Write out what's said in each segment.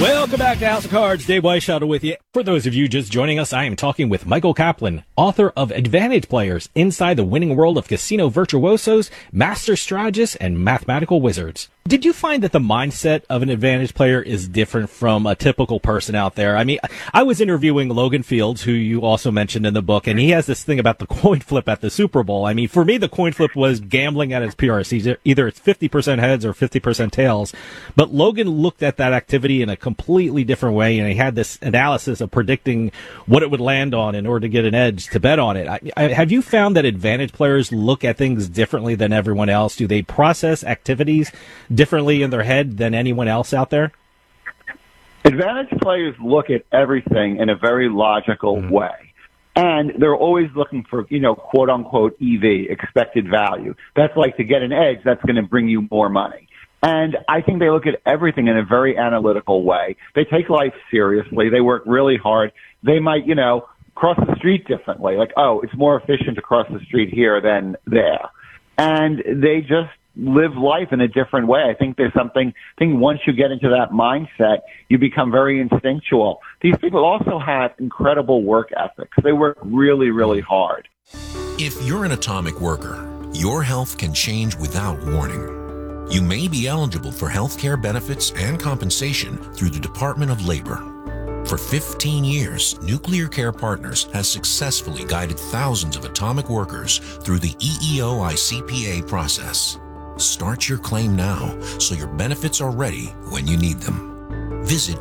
Welcome back to House of Cards. Dave Weishaupt with you. For those of you just joining us, I am talking with Michael Kaplan, author of Advantage Players, Inside the Winning World of Casino Virtuosos, Master Strategists, and Mathematical Wizards. Did you find that the mindset of an Advantage player is different from a typical person out there? I mean, I was interviewing Logan Fields, who you also mentioned in the book, and he has this thing about the coin flip at the Super Bowl. I mean, for me, the coin flip was gambling at its purest. Either it's 50% heads or 50% tails. But Logan looked at that activity in a completely different way, and he had this analysis of predicting what it would land on in order to get an edge to bet on it. Have you found that Advantage players look at things differently than everyone else? Do they process activities differently in their head than anyone else out there? Advantage players look at everything in a very logical way. And they're always looking for, quote unquote EV, expected value. That's like to get an edge, that's going to bring you more money. And I think they look at everything in a very analytical way. They take life seriously. They work really hard. They might, cross the street differently. Like, oh, it's more efficient to cross the street here than there. And they just live life in a different way. I think there's something, once you get into that mindset, you become very instinctual. These people also have incredible work ethics. They work really, really hard. If you're an atomic worker, your health can change without warning. You may be eligible for health care benefits and compensation through the Department of Labor. For 15 years, Nuclear Care Partners has successfully guided thousands of atomic workers through the EEO-ICPA process. Start your claim now so your benefits are ready when you need them. Visit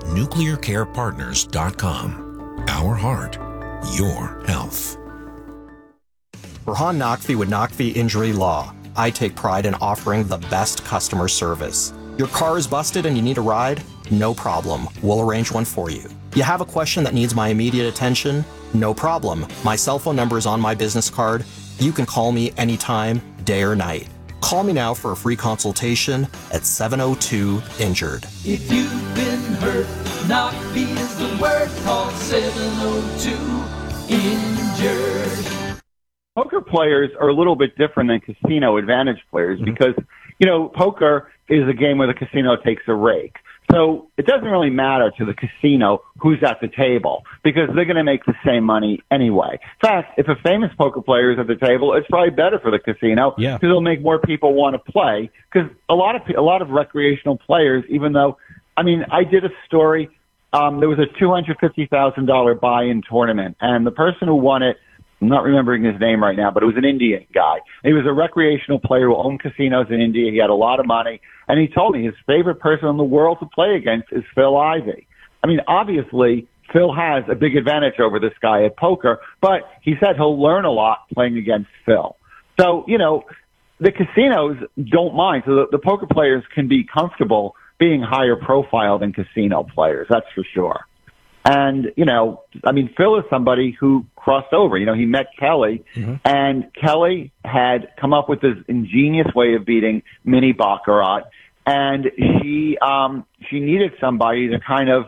nuclearcarepartners.com. Our heart, your health. Rahan Naqvi with Naqvi Injury Law. I take pride in offering the best customer service. Your car is busted and you need a ride? No problem. We'll arrange one for you. You have a question that needs my immediate attention? No problem. My cell phone number is on my business card. You can call me anytime, day or night. Call me now for a free consultation at 702-INJURED. If you've been hurt, Naqvi is the word. Call 702-INJURED. Poker players are a little bit different than casino Advantage players because, poker is a game where the casino takes a rake. So it doesn't really matter to the casino who's at the table because they're going to make the same money anyway. In fact, if a famous poker player is at the table, it's probably better for the casino because it'll make more people want to play. Because a lot of recreational players, even though, I did a story. There was a $250,000 buy-in tournament, and the person who won it, I'm not remembering his name right now, but it was an Indian guy. He was a recreational player who owned casinos in India. He had a lot of money. And he told me his favorite person in the world to play against is Phil Ivey. Obviously, Phil has a big advantage over this guy at poker, but he said he'll learn a lot playing against Phil. So, the casinos don't mind. So the poker players can be comfortable being higher profile than casino players. That's for sure. And, Phil is somebody who crossed over. He met Kelly, and Kelly had come up with this ingenious way of beating mini baccarat, and she needed somebody to kind of,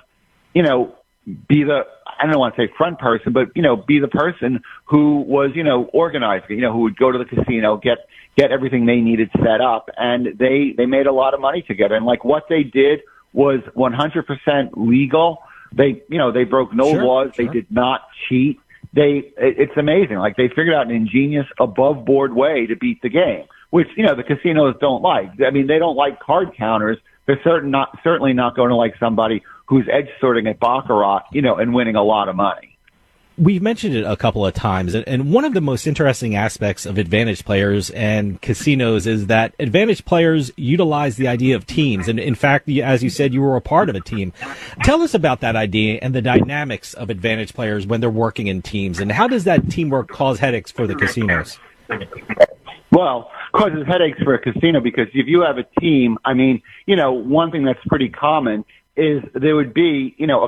be the, I don't want to say front person, but, be the person who was, organizing, who would go to the casino, get everything they needed set up, and they made a lot of money together. And what they did was 100% legal. They broke no laws. They did not cheat. It's amazing. They figured out an ingenious above board way to beat the game, which, the casinos don't like. They don't like card counters. They're certainly not going to like somebody who's edge sorting at baccarat, and winning a lot of money. We've mentioned it a couple of times, and one of the most interesting aspects of Advantage players and casinos is that Advantage players utilize the idea of teams. And in fact, as you said, you were a part of a team. Tell us about that idea and the dynamics of Advantage players when they're working in teams, and how does that teamwork cause headaches for the casinos? Well, causes headaches for a casino because if you have a team, one thing that's pretty common is there would be, a